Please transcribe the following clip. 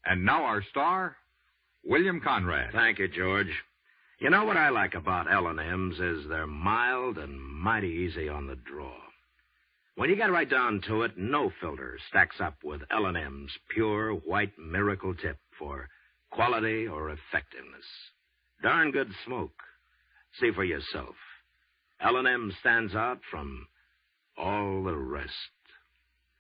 And now our star, William Conrad. Thank you, George. You know what I like about L&M's is they're mild and mighty easy on the draw. When you get right down to it, no filter stacks up with L&M's pure white miracle tip for quality or effectiveness. Darn good smoke. See for yourself. L&M stands out from all the rest.